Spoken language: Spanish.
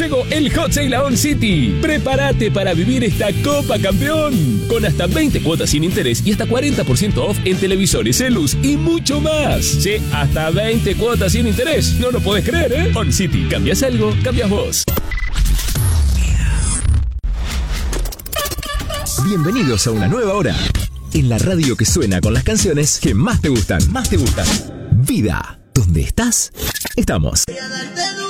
Llegó el Hot Sale a On City. Prepárate para vivir esta Copa Campeón. Con hasta 20 cuotas sin interés y hasta 40% off en televisores, celus y mucho más. Sí, hasta 20 cuotas sin interés. No lo podés creer, ¿eh? On City. ¿Cambias algo? Cambias vos. Bienvenidos a una nueva hora. En la radio que suena con las canciones que más te gustan. Vida. ¿Dónde estás? Estamos.